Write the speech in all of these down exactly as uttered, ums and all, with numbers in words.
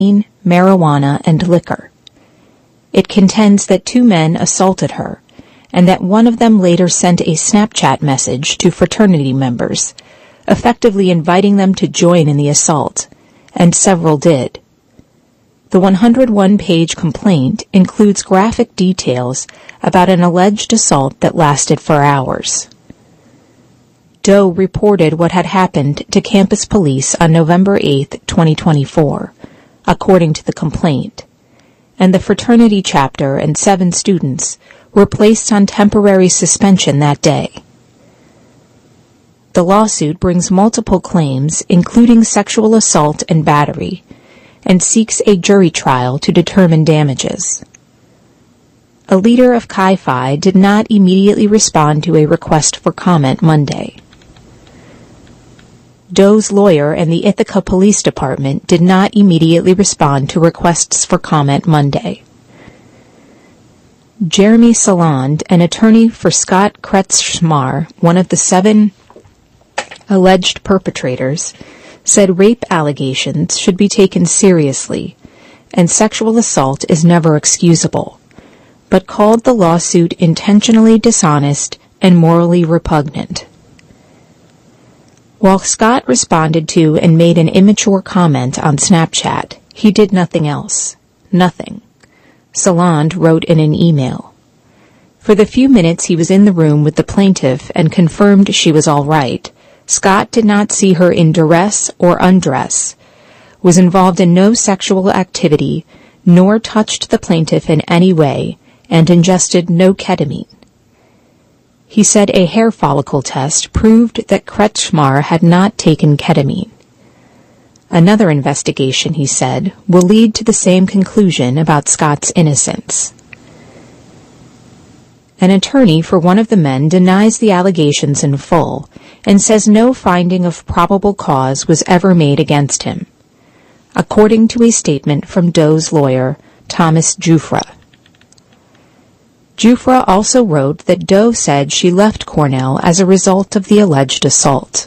marijuana, and liquor. It contends that two men assaulted her, and that one of them later sent a Snapchat message to fraternity members, effectively inviting them to join in the assault, and several did. The one hundred one page complaint includes graphic details about an alleged assault that lasted for hours. Doe reported what had happened to campus police on November eighth, twenty twenty-four, according to the complaint, and the fraternity chapter and seven students were placed on temporary suspension that day. The lawsuit brings multiple claims, including sexual assault and battery, and seeks a jury trial to determine damages. A leader of Chi Phi did not immediately respond to a request for comment Monday. Doe's lawyer and the Ithaca Police Department did not immediately respond to requests for comment Monday. Jeremy Saland, an attorney for Scott Kretschmar, one of the seven alleged perpetrators, said rape allegations should be taken seriously, and sexual assault is never excusable, but called the lawsuit intentionally dishonest and morally repugnant. While Scott responded to and made an immature comment on Snapchat, he did nothing else. Nothing. Saland wrote in an email. For the few minutes he was in the room with the plaintiff and confirmed she was all right, Scott did not see her in duress or undress, was involved in no sexual activity, nor touched the plaintiff in any way, and ingested no ketamine. He said a hair follicle test proved that Kretschmar had not taken ketamine. Another investigation, he said, will lead to the same conclusion about Scott's innocence. An attorney for one of the men denies the allegations in full and says no finding of probable cause was ever made against him, according to a statement from Doe's lawyer, Thomas Jufra. Jufra also wrote that Doe said she left Cornell as a result of the alleged assault.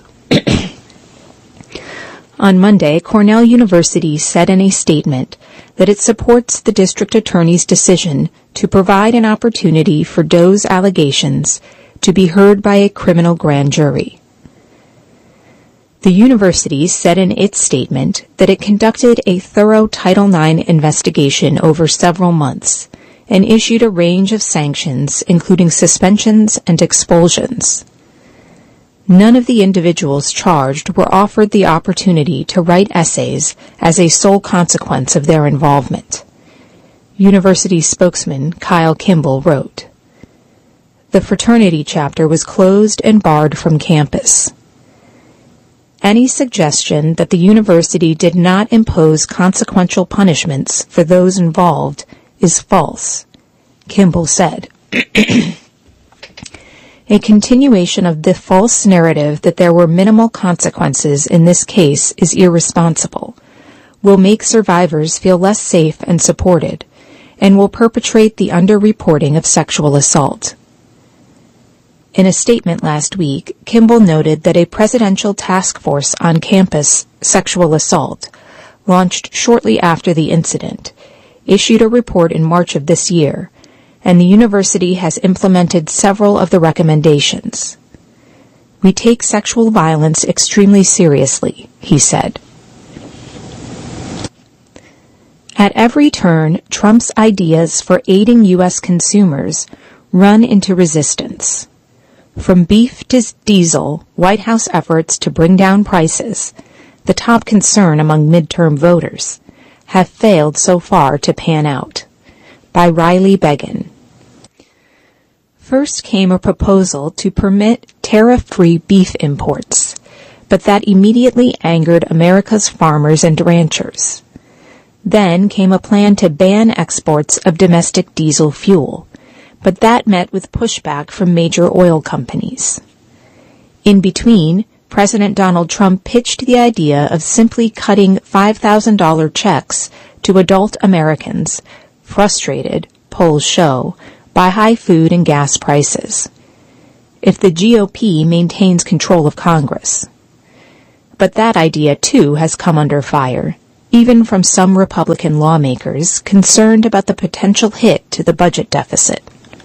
On Monday, Cornell University said in a statement that it supports the district attorney's decision to provide an opportunity for Doe's allegations to be heard by a criminal grand jury. The university said in its statement that it conducted a thorough Title nine investigation over several months and issued a range of sanctions, including suspensions and expulsions. None of the individuals charged were offered the opportunity to write essays as a sole consequence of their involvement. University spokesman Kyle Kimball wrote, "The fraternity chapter was closed and barred from campus. Any suggestion that the university did not impose consequential punishments for those involved is false," Kimball said. A continuation of the false narrative that there were minimal consequences in this case is irresponsible, will make survivors feel less safe and supported, and will perpetuate the underreporting of sexual assault. In a statement last week, Kimball noted that a presidential task force on campus sexual assault, launched shortly after the incident, issued a report in March of this year, and the university has implemented several of the recommendations. "We take sexual violence extremely seriously," he said. At every turn, Trump's ideas for aiding U S consumers run into resistance. From beef to diesel, White House efforts to bring down prices, the top concern among midterm voters, have failed so far to pan out. By Riley Beggin. First came a proposal to permit tariff-free beef imports, but that immediately angered America's farmers and ranchers. Then came a plan to ban exports of domestic diesel fuel, but that met with pushback from major oil companies. In between, President Donald Trump pitched the idea of simply cutting five thousand dollars checks to adult Americans, frustrated, polls show, by high food and gas prices, if the G O P maintains control of Congress. But that idea, too, has come under fire, even from some Republican lawmakers concerned about the potential hit to the budget deficit.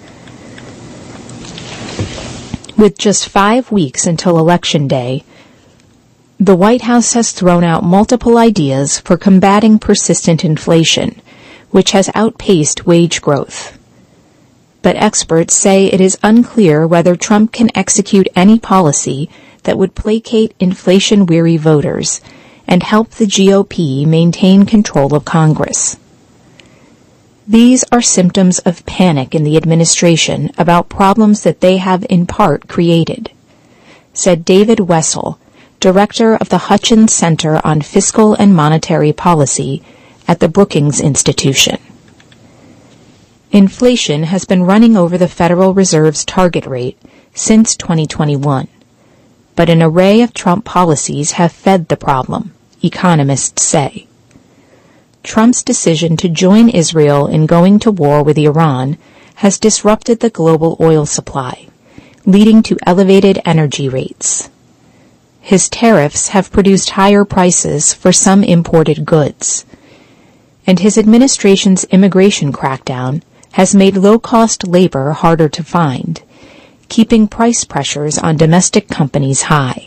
With just five weeks until Election Day, the White House has thrown out multiple ideas for combating persistent inflation, which has outpaced wage growth. But experts say it is unclear whether Trump can execute any policy that would placate inflation-weary voters and help the G O P maintain control of Congress. These are symptoms of panic in the administration about problems that they have in part created, said David Wessel, director of the Hutchins Center on Fiscal and Monetary Policy at the Brookings Institution. Inflation has been running over the Federal Reserve's target rate since twenty twenty-one, but an array of Trump policies have fed the problem, economists say. Trump's decision to join Israel in going to war with Iran has disrupted the global oil supply, leading to elevated energy rates. His tariffs have produced higher prices for some imported goods, and his administration's immigration crackdown has made low-cost labor harder to find, keeping price pressures on domestic companies high.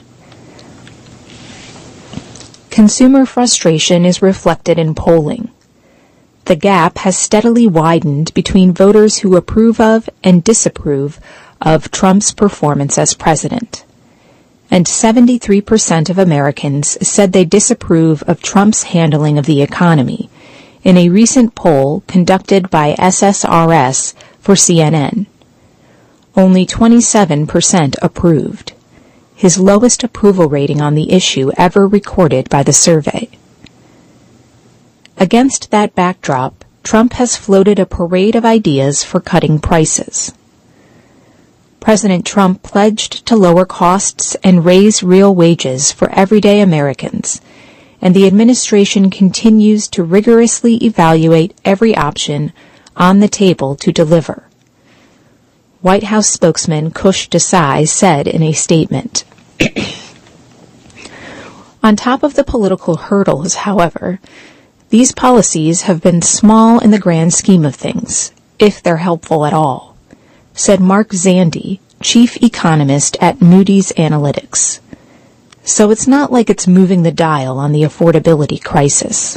Consumer frustration is reflected in polling. The gap has steadily widened between voters who approve of and disapprove of Trump's performance as president. And seventy-three percent of Americans said they disapprove of Trump's handling of the economy in a recent poll conducted by S S R S for C N N. Only twenty-seven percent approved, his lowest approval rating on the issue ever recorded by the survey. Against that backdrop, Trump has floated a parade of ideas for cutting prices. President Trump pledged to lower costs and raise real wages for everyday Americans, and the administration continues to rigorously evaluate every option on the table to deliver. White House spokesman Kush Desai said in a statement, "On top of the political hurdles, however, these policies have been small in the grand scheme of things, if they're helpful at all," said Mark Zandi, chief economist at Moody's Analytics. So it's not like it's moving the dial on the affordability crisis.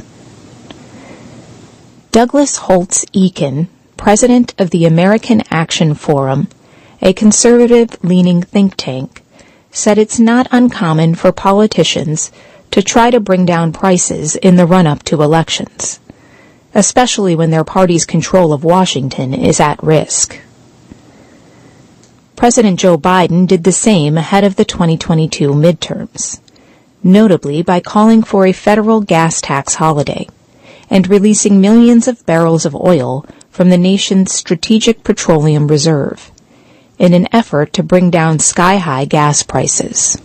Douglas Holtz-Eakin, president of the American Action Forum, a conservative-leaning think tank, said it's not uncommon for politicians to try to bring down prices in the run-up to elections, especially when their party's control of Washington is at risk. President Joe Biden did the same ahead of the twenty twenty-two midterms, notably by calling for a federal gas tax holiday and releasing millions of barrels of oil from the nation's strategic petroleum reserve in an effort to bring down sky-high gas prices.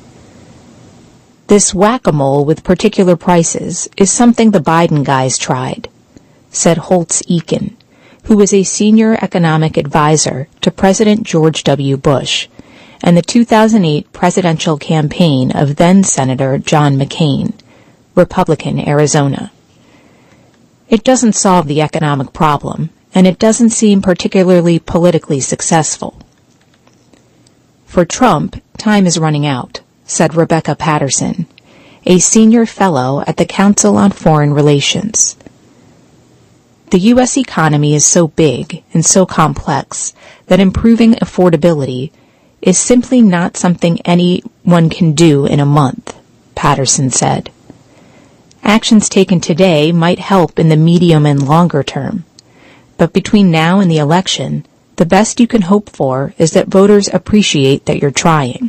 This whack-a-mole with particular prices is something the Biden guys tried, said Holtz-Eakin, who was a senior economic advisor to President George W. Bush and the two thousand eight presidential campaign of then-Senator John McCain, Republican, Arizona. It doesn't solve the economic problem, and it doesn't seem particularly politically successful. For Trump, time is running out, said Rebecca Patterson, a senior fellow at the Council on Foreign Relations. The U S economy is so big and so complex that improving affordability is simply not something anyone can do in a month, Patterson said. Actions taken today might help in the medium and longer term, but between now and the election, the best you can hope for is that voters appreciate that you're trying.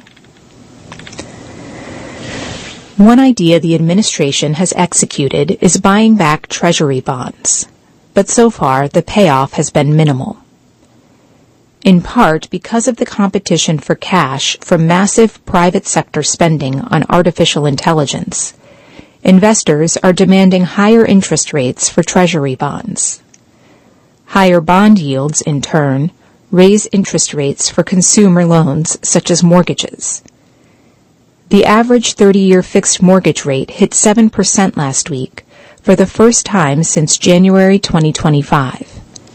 One idea the administration has executed is buying back Treasury bonds, but so far the payoff has been minimal. In part because of the competition for cash from massive private sector spending on artificial intelligence, investors are demanding higher interest rates for Treasury bonds. Higher bond yields, in turn, raise interest rates for consumer loans such as mortgages. The average thirty-year fixed mortgage rate hit seven percent last week, for the first time since January twenty twenty-five.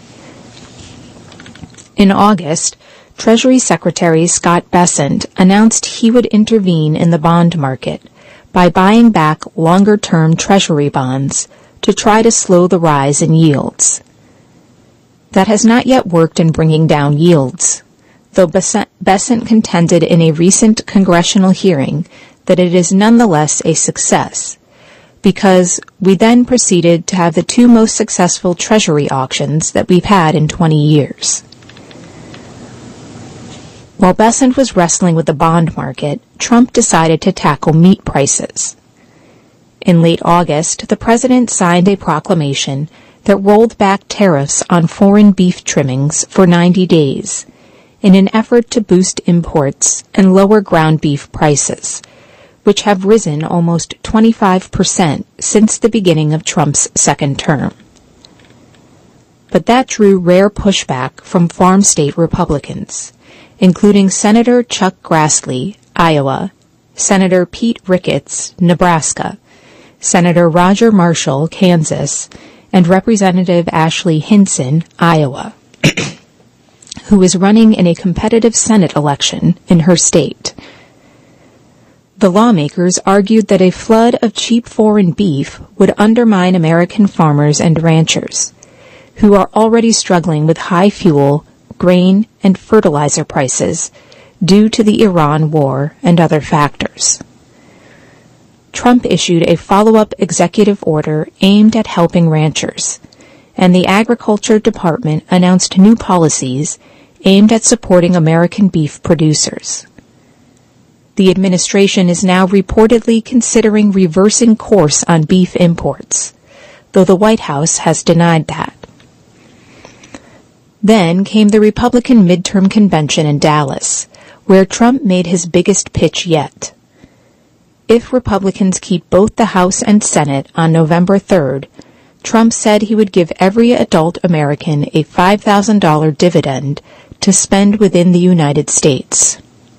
In August, Treasury Secretary Scott Bessent announced he would intervene in the bond market by buying back longer-term Treasury bonds to try to slow the rise in yields. That has not yet worked in bringing down yields, though Bessent contended in a recent congressional hearing that it is nonetheless a success, because we then proceeded to have the two most successful Treasury auctions that we've had in twenty years. While Bessent was wrestling with the bond market, Trump decided to tackle meat prices. In late August, the president signed a proclamation that rolled back tariffs on foreign beef trimmings for ninety days in an effort to boost imports and lower ground beef prices, which have risen almost twenty-five percent since the beginning of Trump's second term. But that drew rare pushback from farm state Republicans, including Senator Chuck Grassley, Iowa, Senator Pete Ricketts, Nebraska, Senator Roger Marshall, Kansas, and Representative Ashley Hinson, Iowa, who is running in a competitive Senate election in her state. The lawmakers argued that a flood of cheap foreign beef would undermine American farmers and ranchers, who are already struggling with high fuel, grain, and fertilizer prices due to the Iran war and other factors. Trump issued a follow-up executive order aimed at helping ranchers, and the Agriculture Department announced new policies aimed at supporting American beef producers. The administration is now reportedly considering reversing course on beef imports, though the White House has denied that. Then came the Republican midterm convention in Dallas, where Trump made his biggest pitch yet. If Republicans keep both the House and Senate on November third, Trump said he would give every adult American a five thousand dollars dividend to spend within the United States.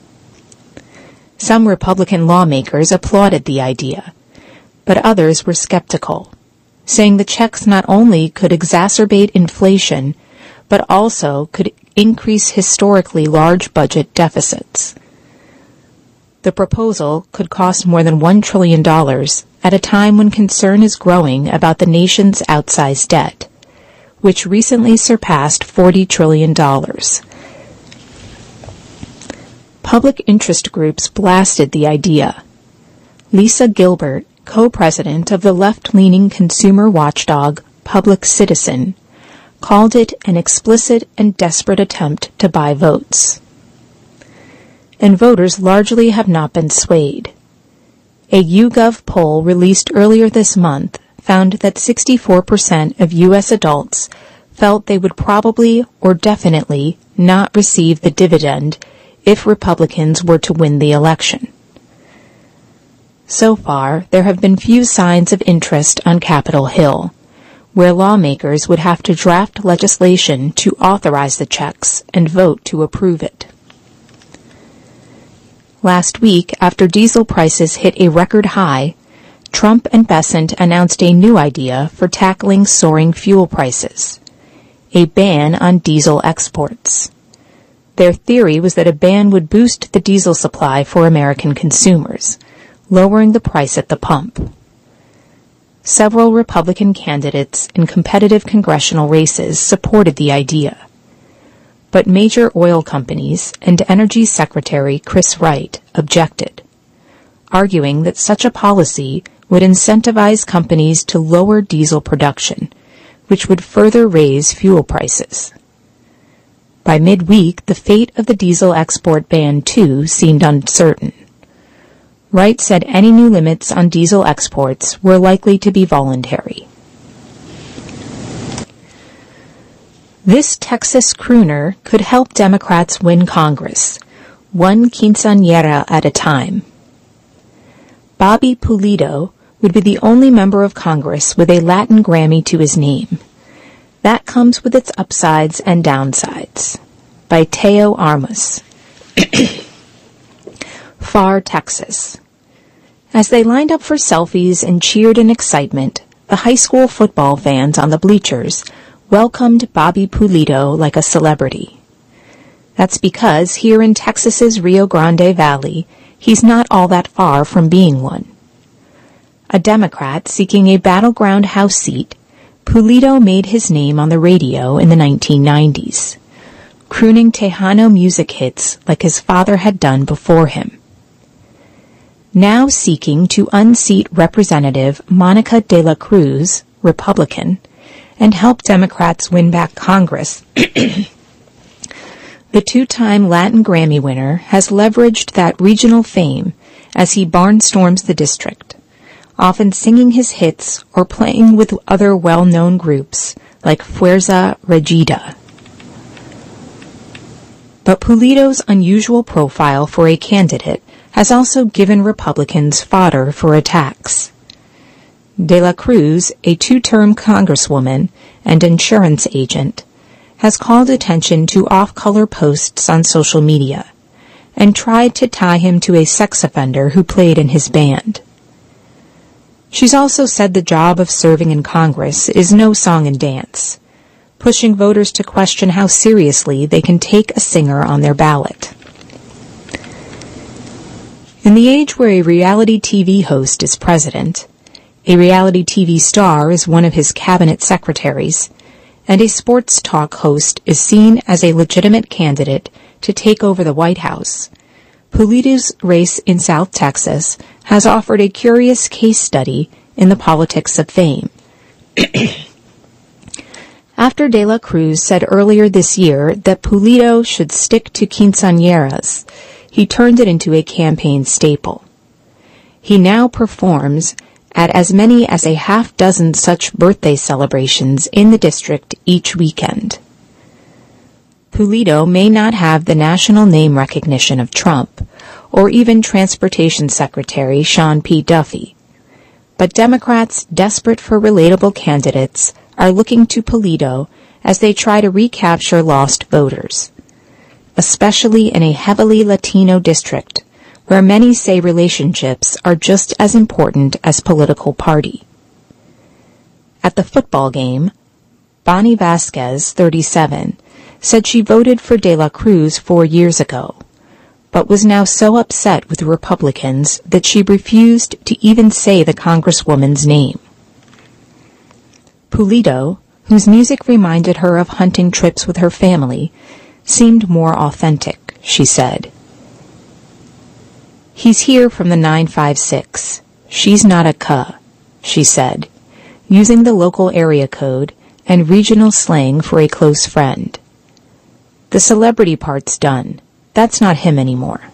Some Republican lawmakers applauded the idea, but others were skeptical, saying the checks not only could exacerbate inflation, but also could increase historically large budget deficits. The proposal could cost more than one trillion dollars at a time when concern is growing about the nation's outsized debt, which recently surpassed forty trillion dollars. Public interest groups blasted the idea. Lisa Gilbert, co-president of the left-leaning consumer watchdog Public Citizen, called it an explicit and desperate attempt to buy votes. And voters largely have not been swayed. A YouGov poll released earlier this month found that sixty-four percent of U S adults felt they would probably or definitely not receive the dividend if Republicans were to win the election. So far, there have been few signs of interest on Capitol Hill, where lawmakers would have to draft legislation to authorize the checks and vote to approve it. Last week, after diesel prices hit a record high, Trump and Bessent announced a new idea for tackling soaring fuel prices: a ban on diesel exports. Their theory was that a ban would boost the diesel supply for American consumers, lowering the price at the pump. Several Republican candidates in competitive congressional races supported the idea. But major oil companies and Energy Secretary Chris Wright objected, arguing that such a policy would incentivize companies to lower diesel production, which would further raise fuel prices. By midweek, the fate of the diesel export ban, too, seemed uncertain. Wright said any new limits on diesel exports were likely to be voluntary. This Texas crooner could help Democrats win Congress, one quinceañera at a time. Bobby Pulido would be the only member of Congress with a Latin Grammy to his name. That comes with its upsides and downsides. By Teo Armas. Pharr, Texas. As they lined up for selfies and cheered in excitement, the high school football fans on the bleachers welcomed Bobby Pulido like a celebrity. That's because here in Texas's Rio Grande Valley, he's not all that far from being one. A Democrat seeking a battleground House seat, Pulido made his name on the radio in the nineteen nineties, crooning Tejano music hits like his father had done before him. Now seeking to unseat Representative Monica de la Cruz, Republican, and help Democrats win back Congress, the two-time Latin Grammy winner has leveraged that regional fame as he barnstorms the district, often singing his hits or playing with other well-known groups like Fuerza Regida. But Pulido's unusual profile for a candidate has also given Republicans fodder for attacks. De la Cruz, a two-term congresswoman and insurance agent, has called attention to off-color posts on social media and tried to tie him to a sex offender who played in his band. She's also said the job of serving in Congress is no song and dance, pushing voters to question how seriously they can take a singer on their ballot. In the age where a reality T V host is president, a reality T V star is one of his cabinet secretaries, and a sports talk host is seen as a legitimate candidate to take over the White House, Pulido's race in South Texas has offered a curious case study in the politics of fame. After De la Cruz said earlier this year that Pulido should stick to quinceañeras, he turned it into a campaign staple. He now performs at as many as a half dozen such birthday celebrations in the district each weekend. Pulido may not have the national name recognition of Trump, or even Transportation Secretary Sean P. Duffy, but Democrats desperate for relatable candidates are looking to Pulido as they try to recapture lost voters, especially in a heavily Latino district where many say relationships are just as important as political party. At the football game, Bonnie Vasquez, thirty-seven, said she voted for De la Cruz four years ago, but was now so upset with Republicans that she refused to even say the Congresswoman's name. Pulido, whose music reminded her of hunting trips with her family, seemed more authentic, she said. He's here from the nine five six. She's not a cuh, she said, using the local area code and regional slang for a close friend. The celebrity part's done. That's not him anymore.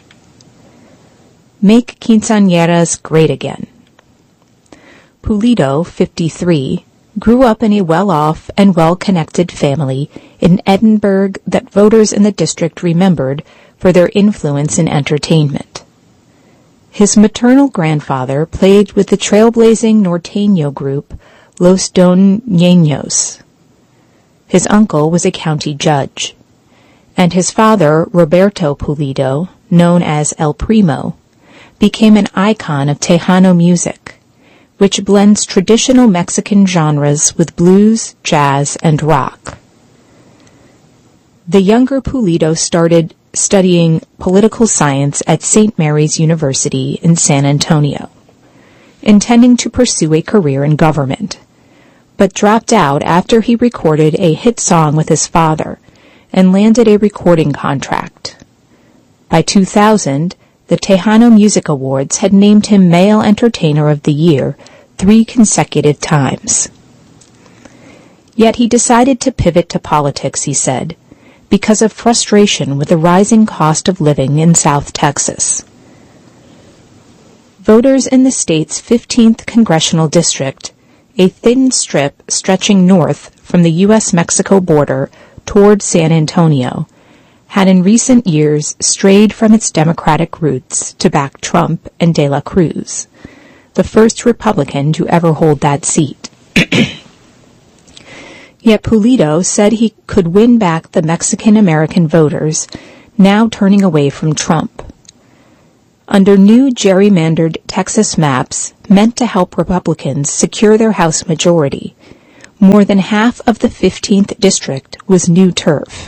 Make quinceañeras great again. Pulido, fifty-three, grew up in a well-off and well-connected family in Edinburgh that voters in the district remembered for their influence in entertainment. His maternal grandfather played with the trailblazing norteño group Los Doñeños. His uncle was a county judge, and his father, Roberto Pulido, known as El Primo, became an icon of Tejano music, which blends traditional Mexican genres with blues, jazz, and rock. The younger Pulido started studying political science at Saint Mary's University in San Antonio, intending to pursue a career in government, but dropped out after he recorded a hit song with his father and landed a recording contract. By two thousand, the Tejano Music Awards had named him Male Entertainer of the Year three consecutive times. Yet he decided to pivot to politics, he said, because of frustration with the rising cost of living in South Texas. Voters in the state's fifteenth congressional district, a thin strip stretching north from the U S Mexico border toward San Antonio, had in recent years strayed from its Democratic roots to back Trump and De la Cruz, the first Republican to ever hold that seat. Yet Pulido said he could win back the Mexican-American voters, now turning away from Trump. Under new gerrymandered Texas maps, meant to help Republicans secure their House majority. More than half of the fifteenth district was new turf.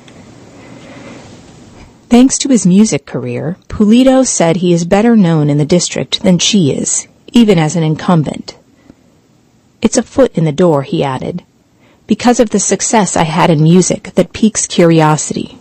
Thanks to his music career, Pulido said he is better known in the district than she is, even as an incumbent. It's a foot in the door, he added, because of the success I had in music that piques curiosity.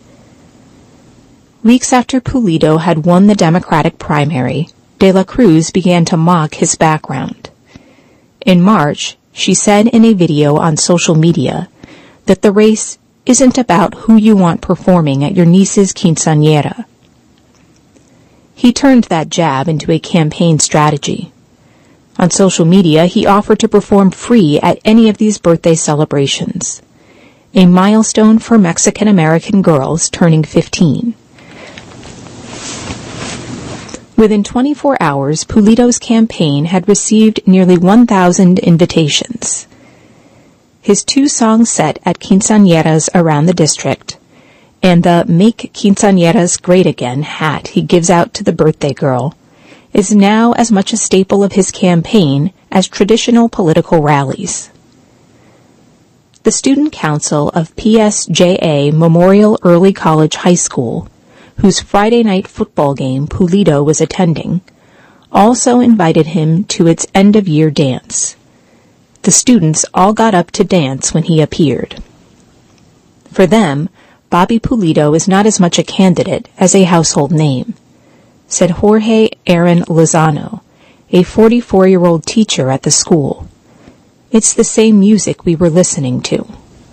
Weeks after Pulido had won the Democratic primary, De La Cruz began to mock his background. In March, she said in a video on social media that the race isn't about who you want performing at your niece's quinceañera. He turned that jab into a campaign strategy. On social media, he offered to perform free at any of these birthday celebrations, a milestone for Mexican-American girls turning fifteen. Within twenty-four hours, Pulido's campaign had received nearly one thousand invitations. His two-song set at quinceañeras around the district, and the Make Quinceañeras Great Again hat he gives out to the birthday girl, is now as much a staple of his campaign as traditional political rallies. The Student Council of P S J A Memorial Early College High School, whose Friday night football game Pulido was attending, also invited him to its end-of-year dance. The students all got up to dance when he appeared. For them, Bobby Pulido is not as much a candidate as a household name, said Jorge Aaron Lozano, a forty-four-year-old teacher at the school. It's the same music we were listening to.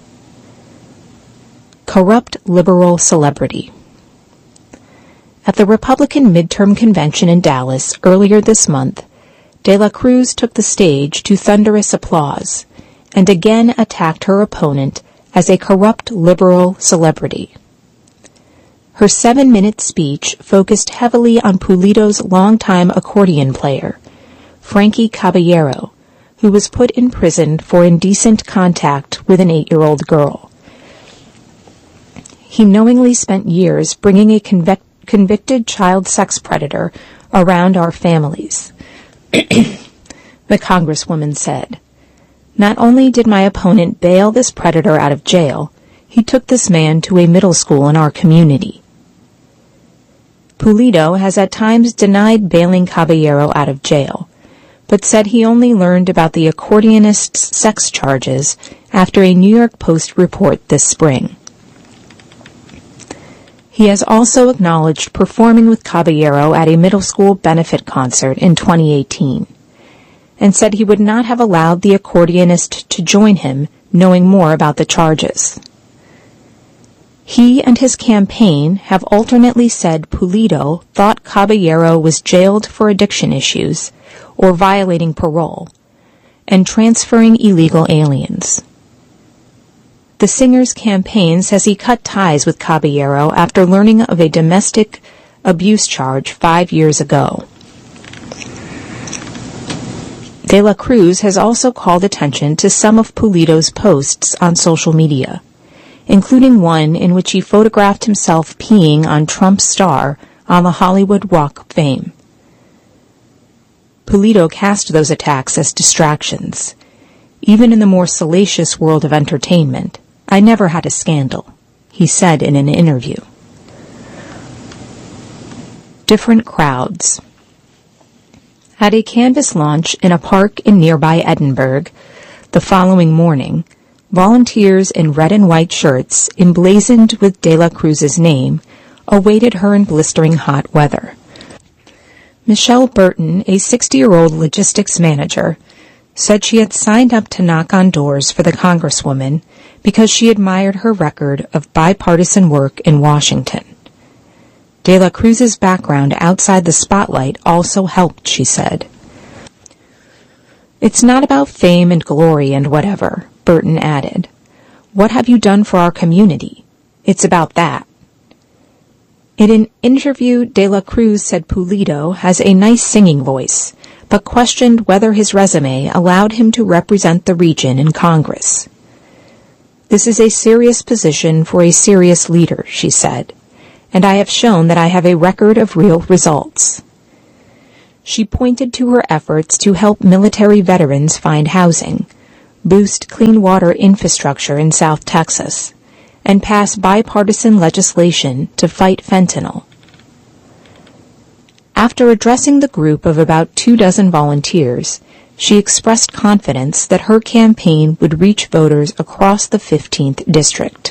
Corrupt liberal celebrity. At the Republican midterm convention in Dallas earlier this month, De La Cruz took the stage to thunderous applause and again attacked her opponent as a corrupt liberal celebrity. Her seven-minute speech focused heavily on Pulido's longtime accordion player, Frankie Caballero, who was put in prison for indecent contact with an eight-year-old girl. He knowingly spent years bringing a convic- convicted child sex predator around our families, the Congresswoman said. Not only did my opponent bail this predator out of jail, he took this man to a middle school in our community. Pulido has at times denied bailing Caballero out of jail, but said he only learned about the accordionist's sex charges after a New York Post report this spring. He has also acknowledged performing with Caballero at a middle school benefit concert in twenty eighteen, and said he would not have allowed the accordionist to join him, knowing more about the charges. He and his campaign have alternately said Pulido thought Caballero was jailed for addiction issues or violating parole, and transferring illegal aliens. The singer's campaign says he cut ties with Caballero after learning of a domestic abuse charge five years ago. De La Cruz has also called attention to some of Pulido's posts on social media, including one in which he photographed himself peeing on Trump's star on the Hollywood Walk of Fame. Pulido cast those attacks as distractions. Even in the more salacious world of entertainment, I never had a scandal, he said in an interview. Different crowds. At a canvas launch in a park in nearby Edinburgh, the following morning, volunteers in red and white shirts emblazoned with De La Cruz's name awaited her in blistering hot weather. Michelle Burton, a sixty-year-old logistics manager, said she had signed up to knock on doors for the Congresswoman because she admired her record of bipartisan work in Washington. De La Cruz's background outside the spotlight also helped, she said. It's not about fame and glory and whatever, Burton added. What have you done for our community? It's about that. In an interview, De La Cruz said Pulido has a nice singing voice, but questioned whether his resume allowed him to represent the region in Congress. This is a serious position for a serious leader, she said, and I have shown that I have a record of real results. She pointed to her efforts to help military veterans find housing, boost clean water infrastructure in South Texas, and pass bipartisan legislation to fight fentanyl. After addressing the group of about two dozen volunteers, she expressed confidence that her campaign would reach voters across the fifteenth District.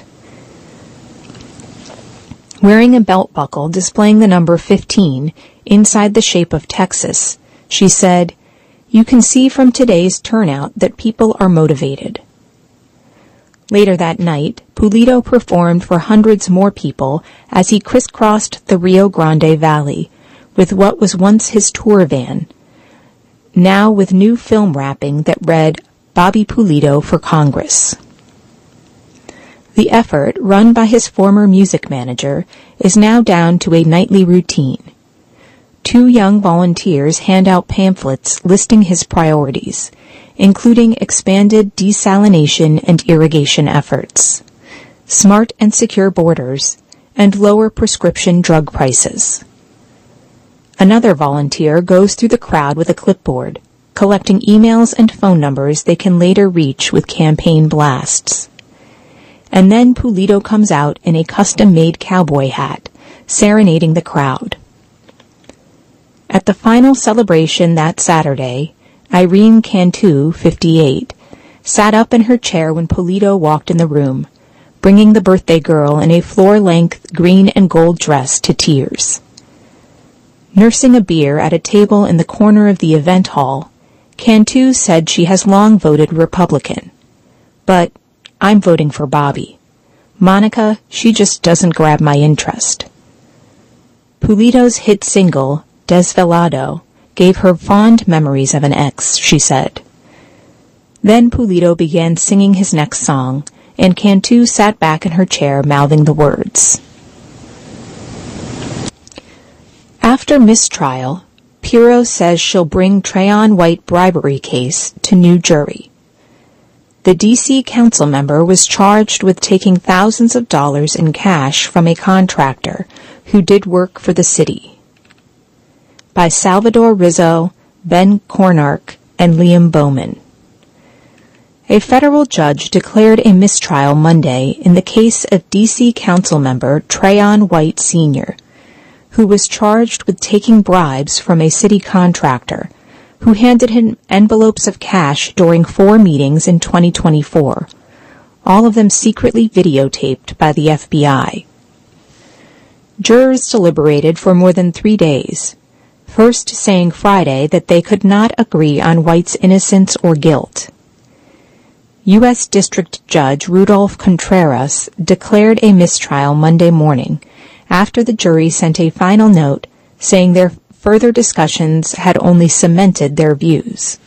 Wearing a belt buckle displaying the number fifteen inside the shape of Texas, she said, "You can see from today's turnout that people are motivated." Later that night, Pulido performed for hundreds more people as he crisscrossed the Rio Grande Valley with what was once his tour van, now with new film wrapping that read, "Bobby Pulido for Congress." The effort, run by his former music manager, is now down to a nightly routine. Two young volunteers hand out pamphlets listing his priorities, including expanded desalination and irrigation efforts, smart and secure borders, and lower prescription drug prices. Another volunteer goes through the crowd with a clipboard, collecting emails and phone numbers they can later reach with campaign blasts. And then Pulido comes out in a custom-made cowboy hat, serenading the crowd. At the final celebration that Saturday, Irene Cantu, fifty-eight, sat up in her chair when Pulido walked in the room, bringing the birthday girl in a floor-length green and gold dress to tears. Nursing a beer at a table in the corner of the event hall, Cantu said she has long voted Republican. But I'm voting for Bobby. Monica, she just doesn't grab my interest. Pulido's hit single, Desvelado, gave her fond memories of an ex, she said. Then Pulido began singing his next song, and Cantu sat back in her chair mouthing the words. After mistrial, Pirro says she'll bring Trayon White bribery case to new jury. The D C council member was charged with taking thousands of dollars in cash from a contractor who did work for the city. By Salvador Rizzo, Ben Cornark, and Liam Bowman. A federal judge declared a mistrial Monday in the case of D C council member Trayon White Senior, who was charged with taking bribes from a city contractor who handed him envelopes of cash during four meetings in twenty twenty-four, all of them secretly videotaped by the F B I. Jurors deliberated for more than three days, first saying Friday that they could not agree on White's innocence or guilt. U S District Judge Rudolph Contreras declared a mistrial Monday morning after the jury sent a final note saying their further discussions had only cemented their views.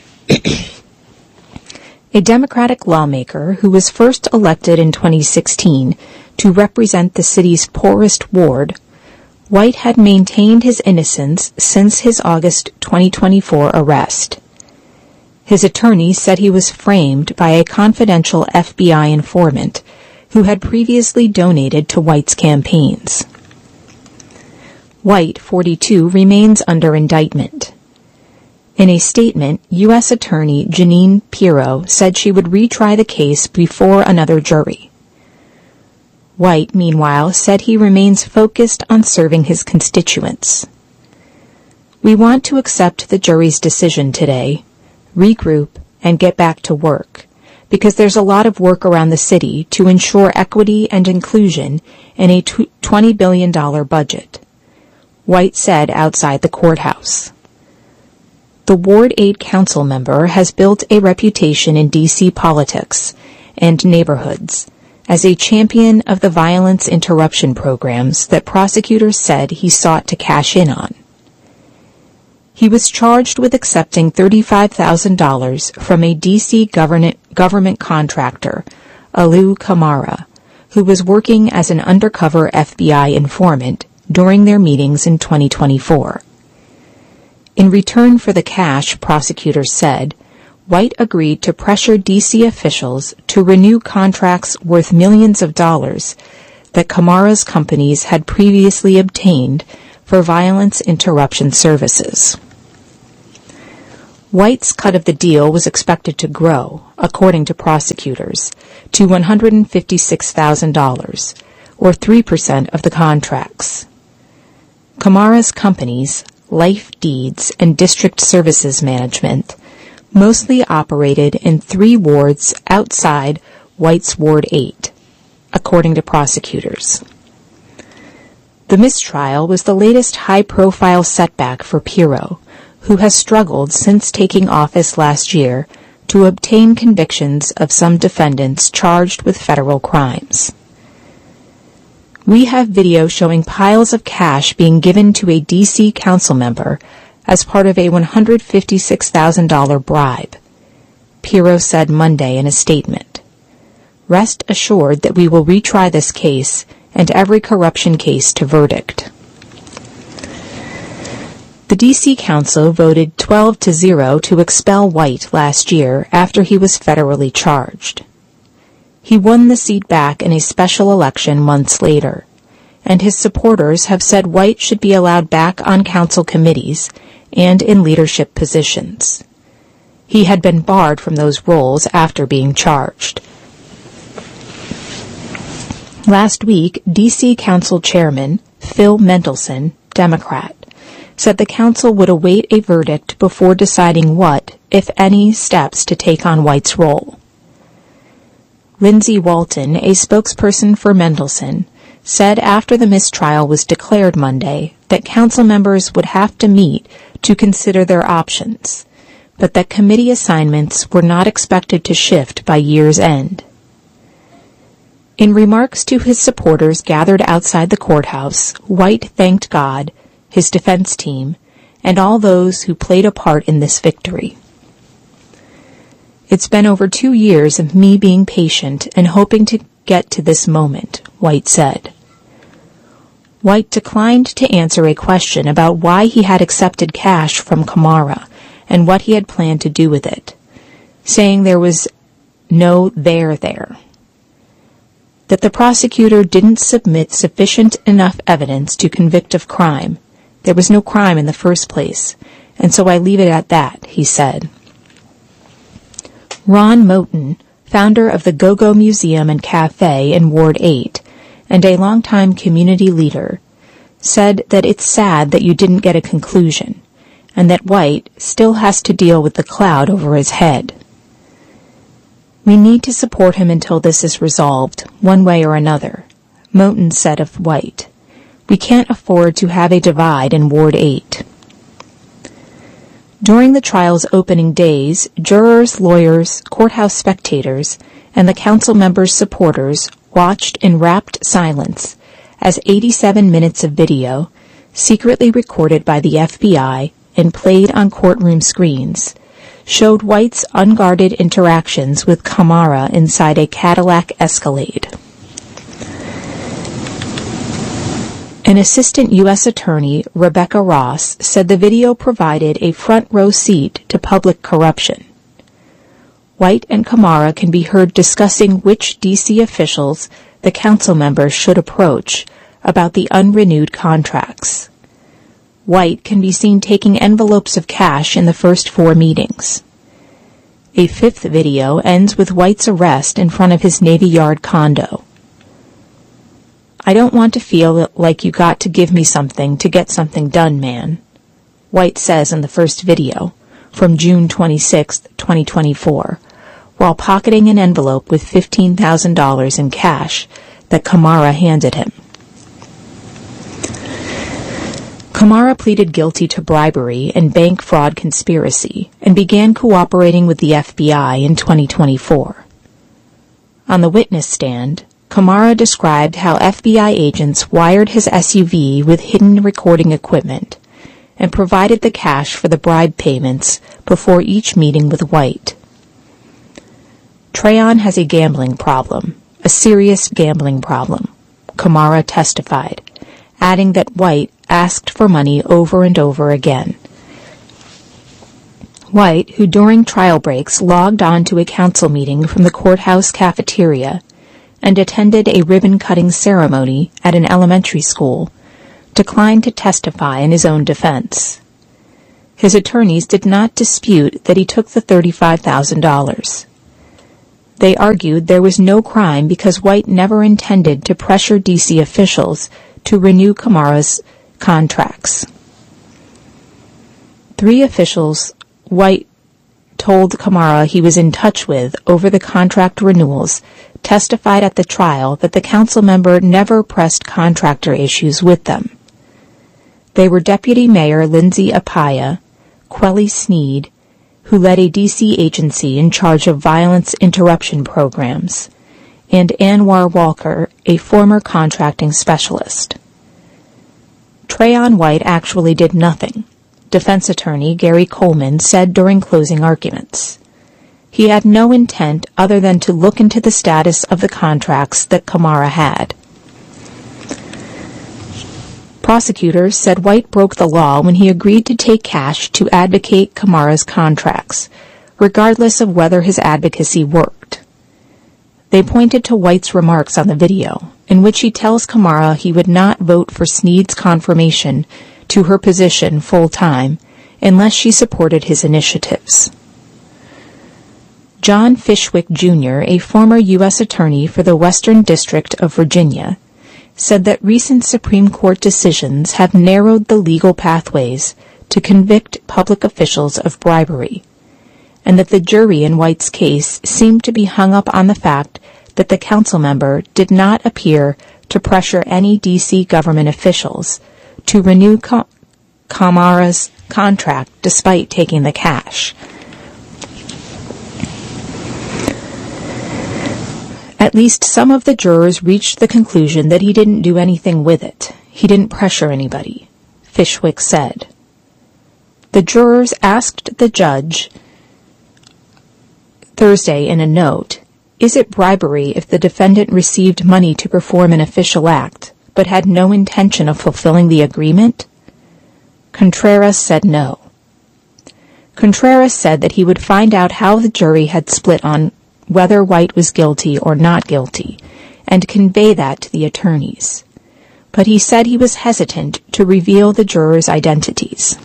A Democratic lawmaker who was first elected in twenty sixteen to represent the city's poorest ward, White had maintained his innocence since his August twenty twenty-four arrest. His attorney said he was framed by a confidential F B I informant who had previously donated to White's campaigns. White, forty-two, remains under indictment. In a statement, U S Attorney Jeanine Pirro said she would retry the case before another jury. White, meanwhile, said he remains focused on serving his constituents. "We want to accept the jury's decision today, regroup, and get back to work, because there's a lot of work around the city to ensure equity and inclusion in a twenty billion dollars budget," White said outside the courthouse. The Ward eight council member has built a reputation in D C politics and neighborhoods as a champion of the violence interruption programs that prosecutors said he sought to cash in on. He was charged with accepting thirty-five thousand dollars from a D C government, government contractor, Alu Kamara, who was working as an undercover F B I informant during their meetings in twenty twenty-four. In return for the cash, prosecutors said, White agreed to pressure D C officials to renew contracts worth millions of dollars that Kamara's companies had previously obtained for violence interruption services. White's cut of the deal was expected to grow, according to prosecutors, to one hundred fifty-six thousand dollars, or three percent of the contracts. Kamara's companies, Life Deeds and District Services Management, mostly operated in three wards outside White's Ward eight, according to prosecutors. The mistrial was the latest high-profile setback for Pirro, who has struggled since taking office last year to obtain convictions of some defendants charged with federal crimes. We have video showing piles of cash being given to a D C council member as part of a one hundred fifty-six thousand dollars bribe, Pirro said Monday in a statement. Rest assured that we will retry this case and every corruption case to verdict. The D C Council voted twelve to zero to expel White last year after he was federally charged. He won the seat back in a special election months later, and his supporters have said White should be allowed back on council committees and in leadership positions. He had been barred from those roles after being charged. Last week, D C Council Chairman Phil Mendelson, Democrat, said the council would await a verdict before deciding what, if any, steps to take on White's role. Lindsay Walton, a spokesperson for Mendelson, said after the mistrial was declared Monday that council members would have to meet to consider their options, but that committee assignments were not expected to shift by year's end. In remarks to his supporters gathered outside the courthouse, White thanked God, his defense team, and all those who played a part in this victory. It's been over two years of me being patient and hoping to get to this moment, White said. White declined to answer a question about why he had accepted cash from Kamara and what he had planned to do with it, saying there was no there there. That the prosecutor didn't submit sufficient enough evidence to convict of crime. There was no crime in the first place, and so I leave it at that, he said. Ron Moten, founder of the Go-Go Museum and Cafe in Ward eight, and a longtime community leader, said that it's sad that you didn't get a conclusion, and that White still has to deal with the cloud over his head. We need to support him until this is resolved, one way or another, Moten said of White. We can't afford to have a divide in Ward eight. During the trial's opening days, jurors, lawyers, courthouse spectators, and the council members' supporters watched in rapt silence as eighty-seven minutes of video, secretly recorded by the F B I and played on courtroom screens, showed White's unguarded interactions with Kamara inside a Cadillac Escalade. An assistant U S attorney, Rebecca Ross, said the video provided a front-row seat to public corruption. White and Kamara can be heard discussing which D C officials the council members should approach about the unrenewed contracts. White can be seen taking envelopes of cash in the first four meetings. A fifth video ends with White's arrest in front of his Navy Yard condo. I don't want to feel like you got to give me something to get something done, man, White says in the first video, from June twenty-sixth, twenty twenty-four, while pocketing an envelope with fifteen thousand dollars in cash that Kamara handed him. Kamara pleaded guilty to bribery and bank fraud conspiracy and began cooperating with the F B I in twenty twenty-four. On the witness stand, Kamara described how F B I agents wired his S U V with hidden recording equipment and provided the cash for the bribe payments before each meeting with White. Trayon has a gambling problem, a serious gambling problem, Kamara testified, adding that White asked for money over and over again. White, who during trial breaks logged on to a council meeting from the courthouse cafeteria and attended a ribbon-cutting ceremony at an elementary school, declined to testify in his own defense. His attorneys did not dispute that he took the thirty-five thousand dollars. They argued there was no crime because White never intended to pressure D C officials to renew Kamara's contracts. Three officials White told Kamara he was in touch with over the contract renewals testified at the trial that the council member never pressed contractor issues with them. They were Deputy Mayor Lindsay Apaya, Quelly Sneed, who led a D C agency in charge of violence interruption programs, and Anwar Walker, a former contracting specialist. Trayon White actually did nothing, defense attorney Gary Coleman said during closing arguments. He had no intent other than to look into the status of the contracts that Kamara had. Prosecutors said White broke the law when he agreed to take cash to advocate Kamara's contracts, regardless of whether his advocacy worked. They pointed to White's remarks on the video, in which he tells Kamara he would not vote for Sneed's confirmation to her position full-time unless she supported his initiatives. John Fishwick, Junior, a former U S attorney for the Western District of Virginia, said that recent Supreme Court decisions have narrowed the legal pathways to convict public officials of bribery, and that the jury in White's case seemed to be hung up on the fact that the council member did not appear to pressure any D C government officials to renew Ka- Kamara's contract despite taking the cash. At least some of the jurors reached the conclusion that he didn't do anything with it. He didn't pressure anybody, Fishwick said. The jurors asked the judge Thursday in a note, is it bribery if the defendant received money to perform an official act, but had no intention of fulfilling the agreement? Contreras said no. Contreras said that he would find out how the jury had split on whether White was guilty or not guilty, and convey that to the attorneys. But he said he was hesitant to reveal the jurors' identities.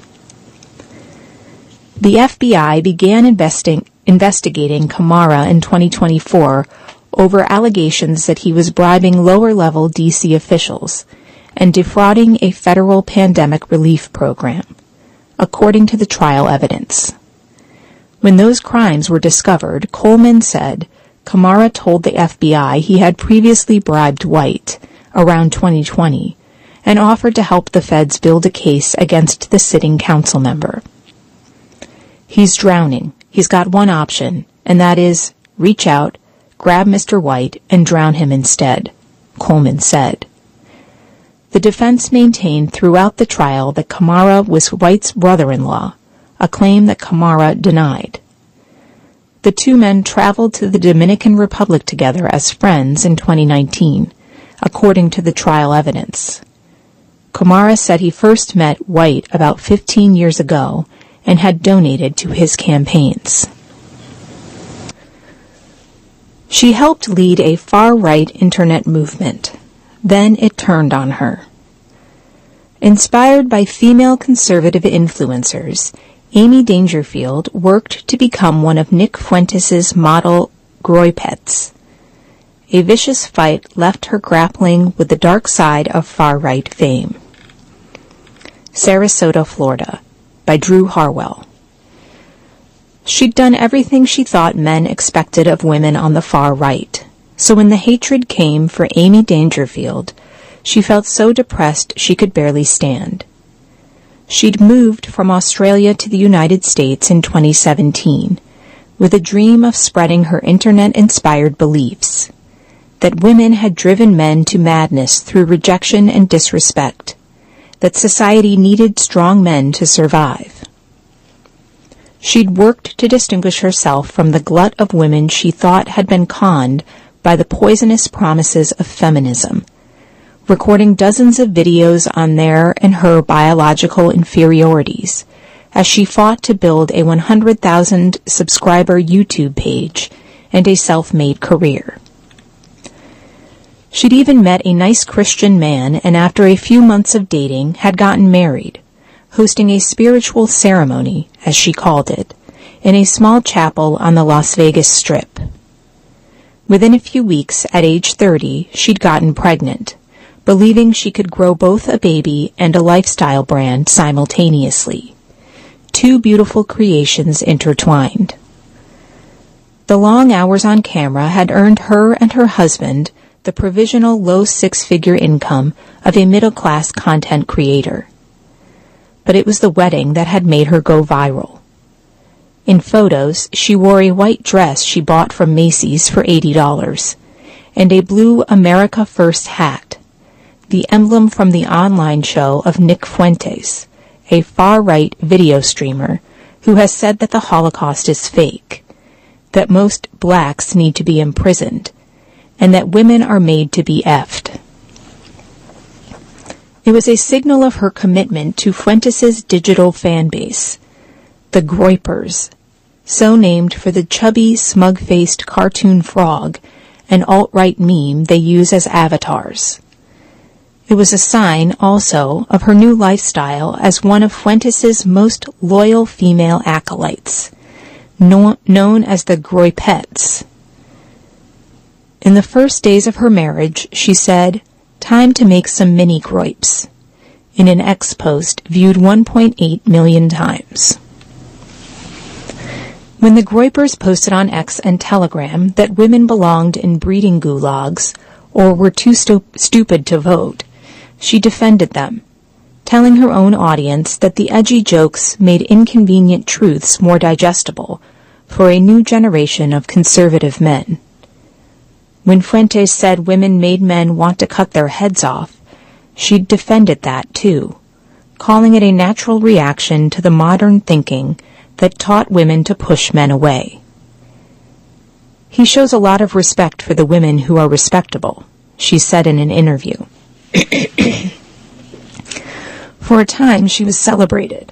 The F B I began investing, investigating Kamara in twenty twenty-four over allegations that he was bribing lower-level D C officials and defrauding a federal pandemic relief program, according to the trial evidence. When those crimes were discovered, Coleman said Kamara told the F B I he had previously bribed White around twenty twenty and offered to help the feds build a case against the sitting council member. He's drowning. He's got one option, and that is reach out, grab Mister White, and drown him instead, Coleman said. The defense maintained throughout the trial that Kamara was White's brother-in-law, a claim that Kamara denied. The two men traveled to the Dominican Republic together as friends in twenty nineteen, according to the trial evidence. Kamara said he first met White about fifteen years ago and had donated to his campaigns. She helped lead a far-right internet movement. Then it turned on her. Inspired by female conservative influencers, Amy Dangerfield worked to become one of Nick Fuentes' model Groypets. A vicious fight left her grappling with the dark side of far-right fame. Sarasota, Florida, by Drew Harwell. She'd done everything she thought men expected of women on the far right, so when the hatred came for Amy Dangerfield, she felt so depressed she could barely stand. She'd moved from Australia to the United States in twenty seventeen, with a dream of spreading her internet-inspired beliefs, that women had driven men to madness through rejection and disrespect, that society needed strong men to survive. She'd worked to distinguish herself from the glut of women she thought had been conned by the poisonous promises of feminism, recording dozens of videos on their and her biological inferiorities, as she fought to build a one hundred thousand subscriber YouTube page and a self-made career. She'd even met a nice Christian man and after a few months of dating had gotten married, hosting a spiritual ceremony, as she called it, in a small chapel on the Las Vegas Strip. Within a few weeks, at age thirty, she'd gotten pregnant, believing she could grow both a baby and a lifestyle brand simultaneously. Two beautiful creations intertwined. The long hours on camera had earned her and her husband the provisional low six-figure income of a middle-class content creator. But it was the wedding that had made her go viral. In photos, she wore a white dress she bought from Macy's for eighty dollars, and a blue America First hat, the emblem from the online show of Nick Fuentes, a far-right video streamer who has said that the Holocaust is fake, that most blacks need to be imprisoned, and that women are made to be effed. It was a signal of her commitment to Fuentes' digital fan base, the Groypers, so named for the chubby, smug-faced cartoon frog, an alt-right meme they use as avatars. It was a sign, also, of her new lifestyle as one of Fuentes' most loyal female acolytes, no- known as the Groypettes. In the first days of her marriage, she said, "Time to make some mini groyps," in an X post viewed one point eight million times. When the Groypers posted on X and Telegram that women belonged in breeding gulags or were too stu- stupid to vote, she defended them, telling her own audience that the edgy jokes made inconvenient truths more digestible for a new generation of conservative men. When Fuentes said women made men want to cut their heads off, she defended that too, calling it a natural reaction to the modern thinking that taught women to push men away. He shows a lot of respect for the women who are respectable, she said in an interview. For a time, she was celebrated.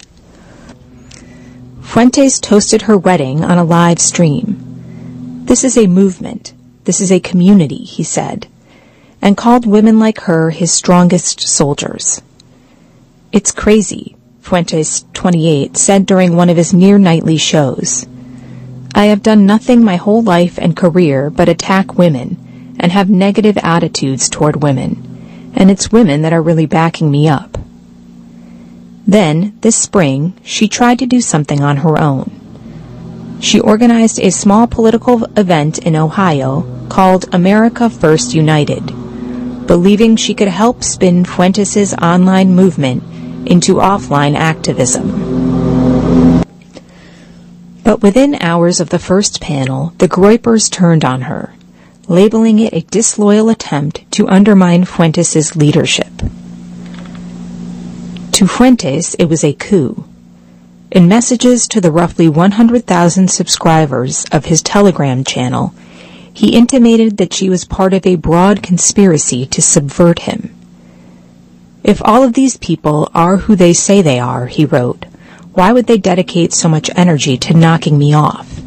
Fuentes toasted her wedding on a live stream. "This is a movement. This is a community," he said, and called women like her his strongest soldiers. "It's crazy," Fuentes, twenty-eight, said during one of his near-nightly shows. "I have done nothing my whole life and career but attack women and have negative attitudes toward women, and it's women that are really backing me up." Then, this spring, she tried to do something on her own. She organized a small political event in Ohio called America First United, believing she could help spin Fuentes' online movement into offline activism. But within hours of the first panel, the Groypers turned on her, labeling it a disloyal attempt to undermine Fuentes' leadership. To Fuentes, it was a coup. In messages to the roughly one hundred thousand subscribers of his Telegram channel, he intimated that she was part of a broad conspiracy to subvert him. "If all of these people are who they say they are," he wrote, "why would they dedicate so much energy to knocking me off?"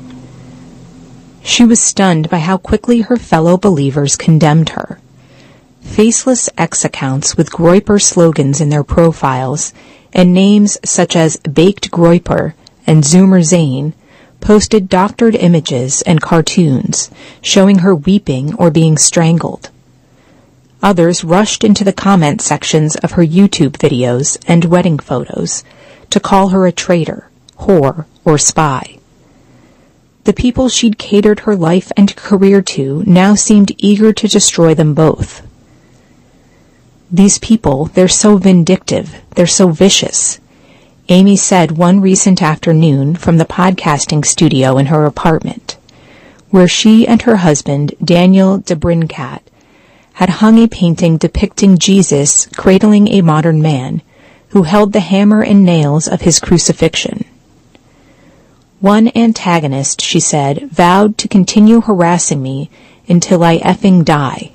She was stunned by how quickly her fellow believers condemned her. Faceless X accounts with Groyper slogans in their profiles and names such as Baked Groyper and Zoomer Zane posted doctored images and cartoons showing her weeping or being strangled. Others rushed into the comment sections of her YouTube videos and wedding photos to call her a traitor, whore, or spy. The people she'd catered her life and career to now seemed eager to destroy them both. "These people, they're so vindictive, they're so vicious," Amy said one recent afternoon from the podcasting studio in her apartment, where she and her husband, Daniel DeBrincat, had hung a painting depicting Jesus cradling a modern man who held the hammer and nails of his crucifixion. "One antagonist," she said, "vowed to continue harassing me until I effing die."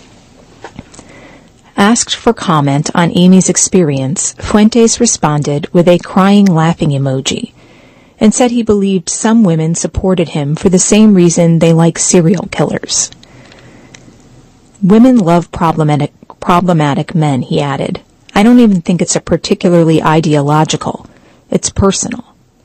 Asked for comment on Amy's experience, Fuentes responded with a crying laughing emoji and said he believed some women supported him for the same reason they like serial killers. "Women love problematic, problematic men," he added. I don't even think it's a particularly ideological. It's personal.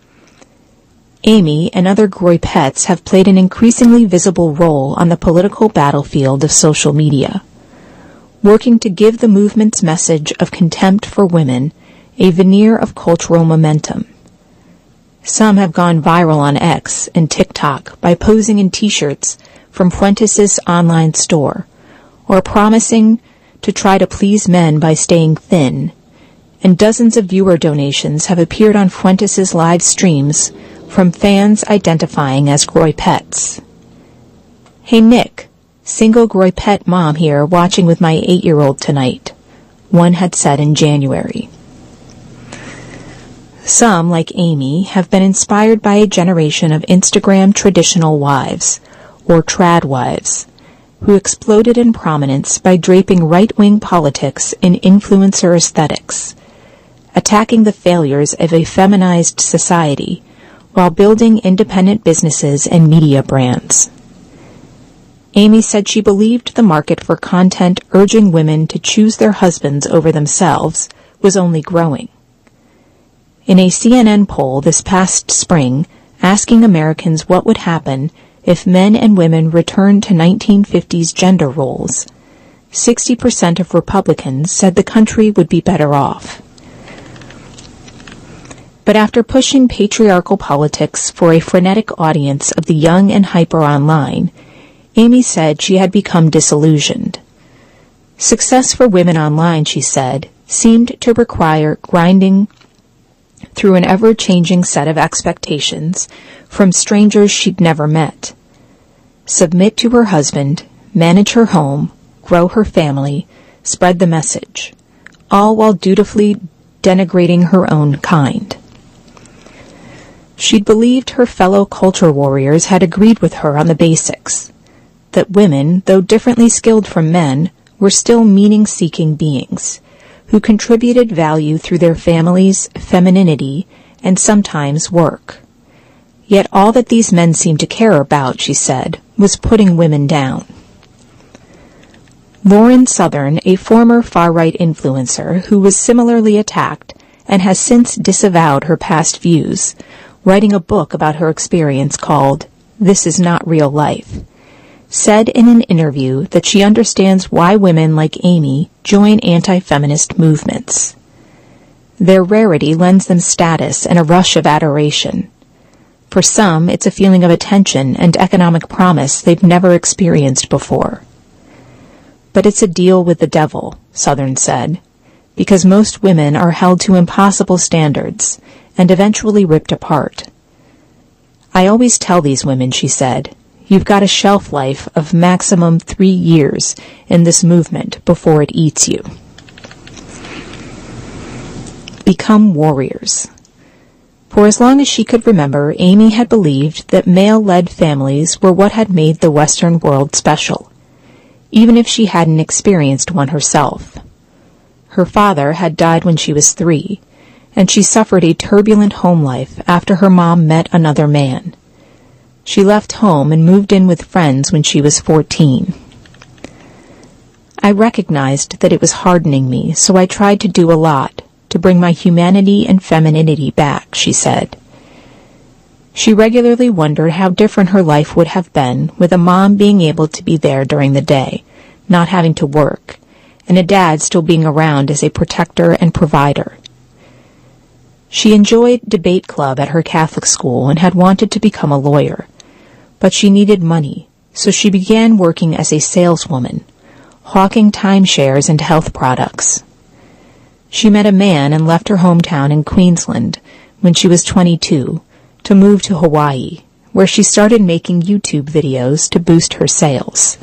Amy and other Groypettes have played an increasingly visible role on the political battlefield of social media, working to give the movement's message of contempt for women a veneer of cultural momentum. Some have gone viral on X and TikTok by posing in t-shirts from Fuentes' online store, or promising to try to please men by staying thin, and dozens of viewer donations have appeared on Fuentes' live streams from fans identifying as Groypettes. Hey Nick, single Groypette mom here watching with my eight-year-old tonight, one had said in January. Some, like Amy, have been inspired by a generation of Instagram traditional wives, or trad wives, who exploded in prominence by draping right-wing politics in influencer aesthetics, attacking the failures of a feminized society while building independent businesses and media brands. Amy said she believed the market for content urging women to choose their husbands over themselves was only growing. In a C N N poll this past spring, asking Americans what would happen if men and women returned to nineteen fifties gender roles, sixty percent of Republicans said the country would be better off. But after pushing patriarchal politics for a frenetic audience of the young and hyper online, Amy said she had become disillusioned. Success for women online, she said, seemed to require grinding through an ever-changing set of expectations from strangers she'd never met. Submit to her husband, manage her home, grow her family, spread the message, all while dutifully denigrating her own kind. She'd believed her fellow culture warriors had agreed with her on the basics, that women, though differently skilled from men, were still meaning-seeking beings, who contributed value through their families, femininity, and sometimes work. Yet all that these men seemed to care about, she said, was putting women down. Lauren Southern, a former far-right influencer who was similarly attacked and has since disavowed her past views, writing a book about her experience called This Is Not Real Life, said in an interview that she understands why women like Amy join anti-feminist movements. Their rarity lends them status and a rush of adoration. For some, it's a feeling of attention and economic promise they've never experienced before. But it's a deal with the devil, Southern said, because most women are held to impossible standards and eventually ripped apart. I always tell these women, she said, you've got a shelf life of maximum three years in this movement before it eats you. Become warriors. For as long as she could remember, Amy had believed that male-led families were what had made the Western world special, even if she hadn't experienced one herself. Her father had died when she was three, and she suffered a turbulent home life after her mom met another man. She left home and moved in with friends when she was fourteen. I recognized that it was hardening me, so I tried to do a lot to bring my humanity and femininity back, she said. She regularly wondered how different her life would have been with a mom being able to be there during the day, not having to work, and a dad still being around as a protector and provider. She enjoyed debate club at her Catholic school and had wanted to become a lawyer, but she needed money, so she began working as a saleswoman, hawking timeshares and health products. She met a man and left her hometown in Queensland when she was twenty-two to move to Hawaii, where she started making YouTube videos to boost her sales.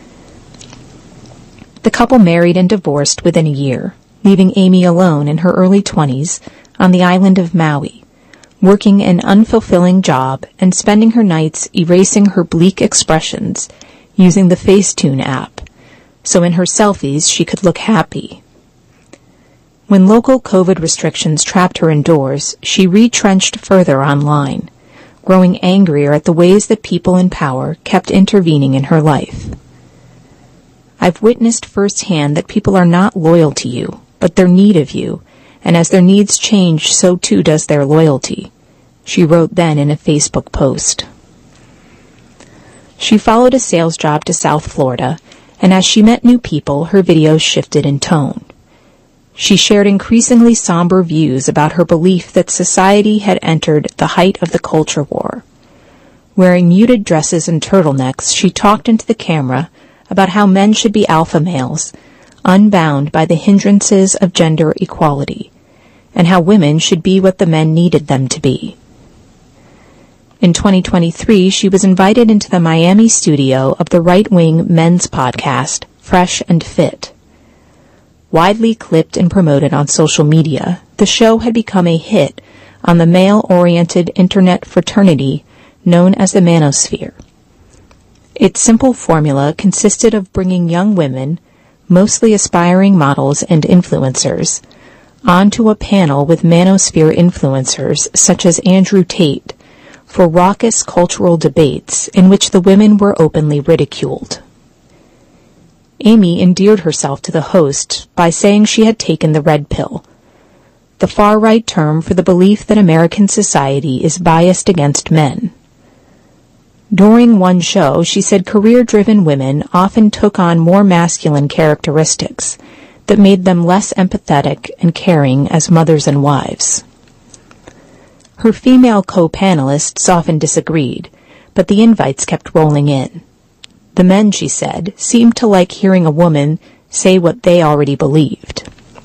The couple married and divorced within a year, leaving Amy alone in her early twenties on the island of Maui, working an unfulfilling job and spending her nights erasing her bleak expressions using the Facetune app, so in her selfies she could look happy. When local COVID restrictions trapped her indoors, she retrenched further online, growing angrier at the ways that people in power kept intervening in her life. I've witnessed firsthand that people are not loyal to you, but their need of you, and as their needs change, so too does their loyalty, she wrote then in a Facebook post. She followed a sales job to South Florida, and as she met new people, her videos shifted in tone. She shared increasingly somber views about her belief that society had entered the height of the culture war. Wearing muted dresses and turtlenecks, she talked into the camera about how men should be alpha males, unbound by the hindrances of gender equality, and how women should be what the men needed them to be. In twenty twenty-three, she was invited into the Miami studio of the right-wing men's podcast, Fresh and Fit. Widely clipped and promoted on social media, the show had become a hit on the male-oriented internet fraternity known as the Manosphere. Its simple formula consisted of bringing young women, mostly aspiring models and influencers, onto a panel with Manosphere influencers such as Andrew Tate for raucous cultural debates in which the women were openly ridiculed. Amy endeared herself to the host by saying she had taken the red pill, the far-right term for the belief that American society is biased against men. During one show, she said career-driven women often took on more masculine characteristics that made them less empathetic and caring as mothers and wives. Her female co-panelists often disagreed, but the invites kept rolling in. The men, she said, seemed to like hearing a woman say what they already believed.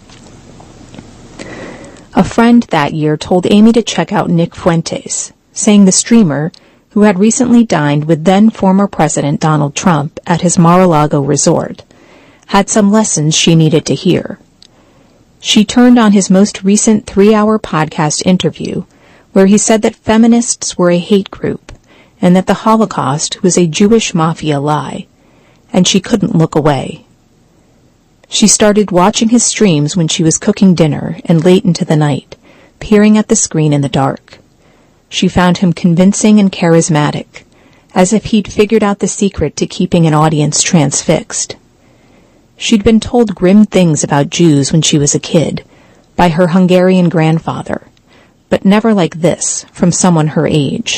A friend that year told Amy to check out Nick Fuentes, saying the streamer, who had recently dined with then-former President Donald Trump at his Mar-a-Lago resort, had some lessons she needed to hear. She turned on his most recent three-hour podcast interview, where he said that feminists were a hate group and that the Holocaust was a Jewish mafia lie, and she couldn't look away. She started watching his streams when she was cooking dinner and late into the night, peering at the screen in the dark. She found him convincing and charismatic, as if he'd figured out the secret to keeping an audience transfixed. She'd been told grim things about Jews when she was a kid, by her Hungarian grandfather, but never like this from someone her age.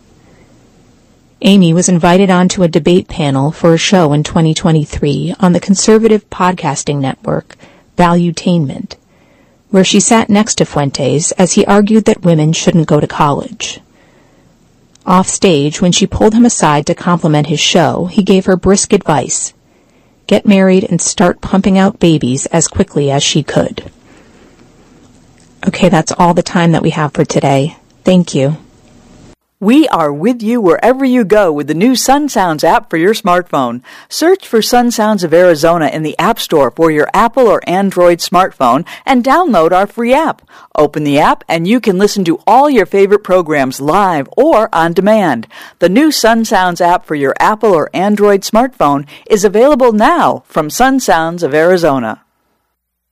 Amy was invited onto a debate panel for a show in twenty twenty-three on the conservative podcasting network, Valuetainment, where she sat next to Fuentes as he argued that women shouldn't go to college. Off stage, when she pulled him aside to compliment his show, he gave her brisk advice: get married and start pumping out babies as quickly as she could. Okay, that's all the time that we have for today. Thank you. We are with you wherever you go with the new Sun Sounds app for your smartphone. Search for Sun Sounds of Arizona in the App Store for your Apple or Android smartphone and download our free app. Open the app and you can listen to all your favorite programs live or on demand. The new Sun Sounds app for your Apple or Android smartphone is available now from Sun Sounds of Arizona.